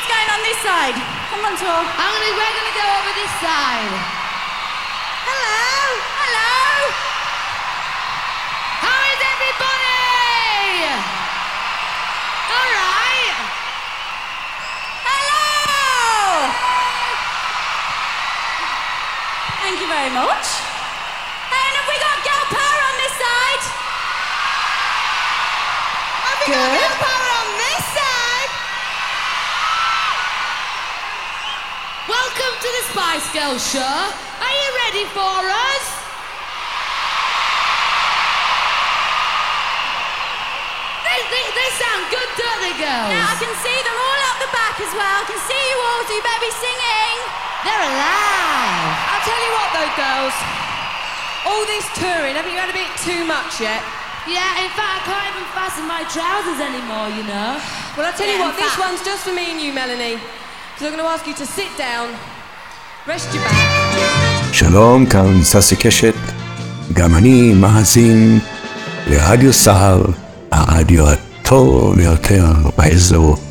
what's going on this side? Come on, Tor. We're gonna go over this side. Hello. Hello. How is everybody? All right. Hello. Thank you very much. And have we got girl power on this side? Have we got girl power on this side? Welcome to the Spice Girls show. Are you ready for us? They sound good, don't they, girls? Now I can see them all up the back as well. I can see you all, so you better be singing. They're alive. I'll tell you what though, girls. All this touring, haven't you had a bit too much yet? Yeah, in fact, I can't even fasten my trousers anymore, you know. Well, I'll tell you what, this in fact- one's just for me and you, Melanie. Because I'm going to ask you to sit down, rest your back. שלום, כאן ססי קשת, גם אני מאזין לרדיו סהר, הרדיו הטוב ביותר באזור.